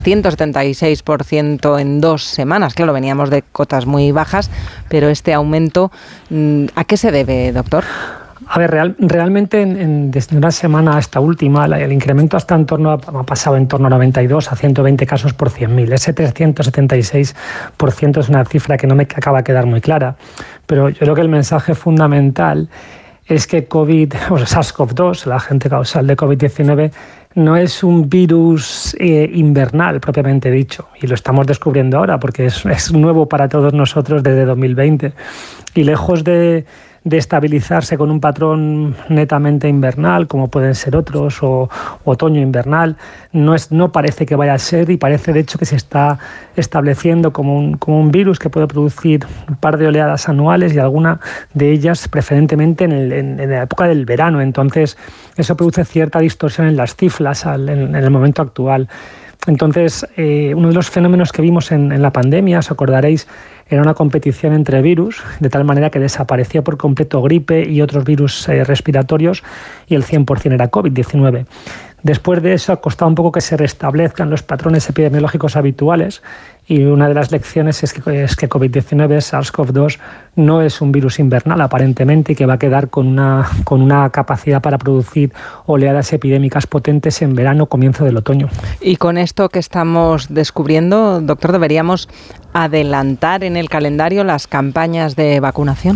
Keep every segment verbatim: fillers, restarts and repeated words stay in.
ciento setenta y seis por ciento en dos semanas. Claro, veníamos de cotas muy bajas, pero este aumento, ¿a qué se debe, doctor? A ver, real, realmente en, en, desde una semana a esta última, la, el incremento hasta en torno a, ha pasado en torno a noventa y dos a ciento veinte casos por cien mil. Ese trescientos setenta y seis por ciento es una cifra que no me acaba de quedar muy clara, pero yo creo que el mensaje fundamental es que COVID, o sea, SARS-CoV dos, el agente causal de COVID diecinueve, no es un virus eh, invernal propiamente dicho, y lo estamos descubriendo ahora porque es, es nuevo para todos nosotros desde dos mil veinte, y lejos de, de estabilizarse con un patrón netamente invernal, como pueden ser otros, o, o otoño invernal, no, es, no parece que vaya a ser, y parece de hecho que se está estableciendo como un, como un virus que puede producir un par de oleadas anuales, y alguna de ellas preferentemente en, el, en, en la época del verano. Entonces eso produce cierta distorsión en las cifras al, en, en el momento actual. Entonces, eh, uno de los fenómenos que vimos en, en la pandemia, os acordaréis, era una competición entre virus, de tal manera que desaparecía por completo gripe y otros virus eh, respiratorios, y el cien por ciento era COVID diecinueve. Después de eso ha costado un poco que se restablezcan los patrones epidemiológicos habituales, y una de las lecciones es que, es que COVID diecinueve, SARS-CoV dos, no es un virus invernal aparentemente, y que va a quedar con una, con una capacidad para producir oleadas epidémicas potentes en verano, comienzo del otoño. Y con esto que estamos descubriendo, doctor, ¿deberíamos adelantar en el calendario las campañas de vacunación?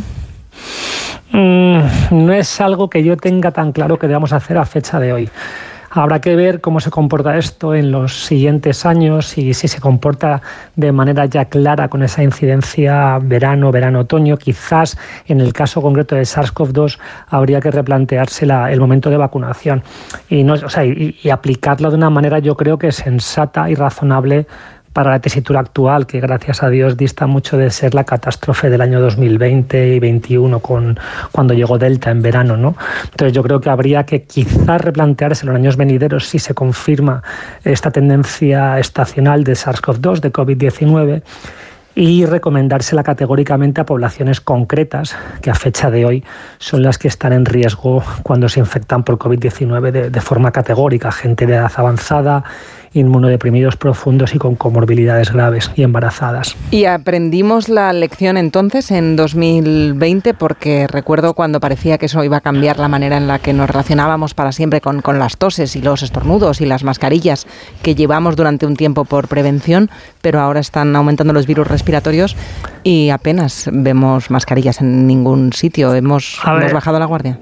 Mm, no es algo que yo tenga tan claro que debamos hacer a fecha de hoy. Habrá que ver cómo se comporta esto en los siguientes años, y si se comporta de manera ya clara con esa incidencia verano, verano-otoño. Quizás en el caso concreto de SARS-CoV dos habría que replantearse la, el momento de vacunación y, no, o sea, y, y aplicarlo de una manera, yo creo que sensata y razonable para la tesitura actual, que gracias a Dios dista mucho de ser la catástrofe del año dos mil veinte y veintiuno, con, cuando llegó Delta en verano, ¿no? Entonces yo creo que habría que quizás replantearse en los años venideros si se confirma esta tendencia estacional de SARS-CoV dos, de COVID diecinueve, y recomendársela categóricamente a poblaciones concretas que a fecha de hoy son las que están en riesgo cuando se infectan por COVID diecinueve de, de forma categórica: gente de edad avanzada, inmunodeprimidos profundos y con comorbilidades graves, y embarazadas. ¿Y aprendimos la lección entonces en dos mil veinte? Porque recuerdo cuando parecía que eso iba a cambiar la manera en la que nos relacionábamos para siempre con, con las toses y los estornudos y las mascarillas que llevamos durante un tiempo por prevención, pero ahora están aumentando los virus respiratorios y apenas vemos mascarillas en ningún sitio. ¿Hemos, ¿hemos bajado la guardia?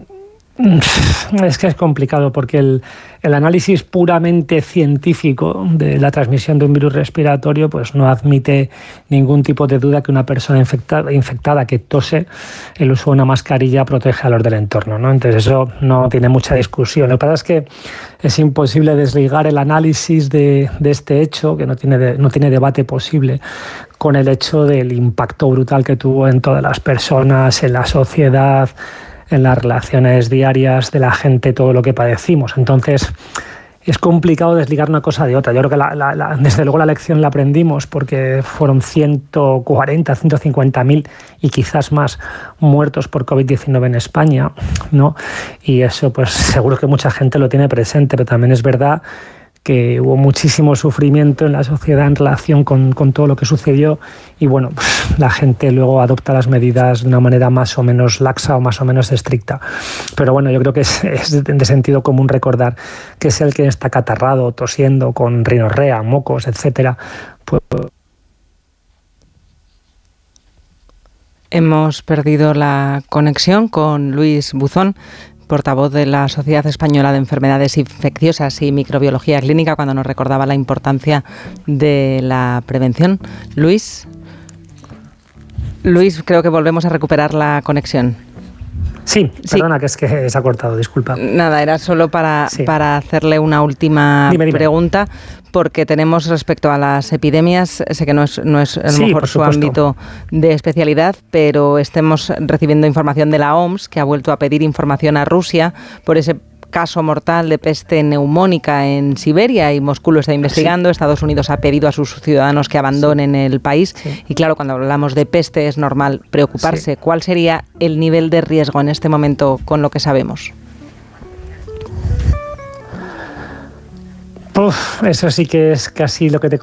Es que es complicado porque el, el análisis puramente científico de la transmisión de un virus respiratorio pues no admite ningún tipo de duda que una persona infectada, infectada que tose, el uso de una mascarilla protege a los del entorno, ¿no? Entonces eso no tiene mucha discusión. Lo que pasa es que es imposible desligar el análisis de, de este hecho, que no tiene, de, no tiene debate posible, con el hecho del impacto brutal que tuvo en todas las personas, en la sociedad, en las relaciones diarias de la gente, todo lo que padecimos. Entonces, es complicado desligar una cosa de otra. Yo creo que la, la, la, desde luego la lección la aprendimos porque fueron ciento cuarenta, ciento cincuenta mil y quizás más muertos por COVID diecinueve en España, ¿no? Y eso pues seguro que mucha gente lo tiene presente, pero también es verdad que hubo muchísimo sufrimiento en la sociedad en relación con, con todo lo que sucedió, y bueno, pues, la gente luego adopta las medidas de una manera más o menos laxa o más o menos estricta. Pero bueno, yo creo que es, es de sentido común recordar que es el que está catarrado, tosiendo, con rinorrea, mocos, etcétera, pues... Hemos perdido la conexión con Luis Buzón, portavoz de la Sociedad Española de Enfermedades Infecciosas y Microbiología Clínica, cuando nos recordaba la importancia de la prevención. Luis, Luis, creo que volvemos a recuperar la conexión. Sí, perdona, sí. que es que se ha cortado, disculpa. Nada, era solo para, sí. para hacerle una última dime, dime. pregunta, porque tenemos respecto a las epidemias, sé que no es, no es a lo sí, mejor su ámbito de especialidad, pero estemos recibiendo información de la O M S, que ha vuelto a pedir información a Rusia por ese caso mortal de peste neumónica en Siberia, y Moscú lo está investigando. Sí. Estados Unidos ha pedido a sus ciudadanos que abandonen sí. el país. Sí. Y claro, cuando hablamos de peste es normal preocuparse. Sí. ¿Cuál sería el nivel de riesgo en este momento con lo que sabemos? Uf, eso sí que es casi lo que te